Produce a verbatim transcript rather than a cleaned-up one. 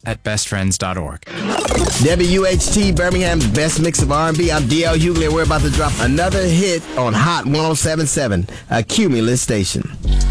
at best friends dot org. W H T Birmingham's best mix of R and B. I'm D L Hughley, and we're about to drop another hit on Hot one oh seven point seven, a Cumulus station.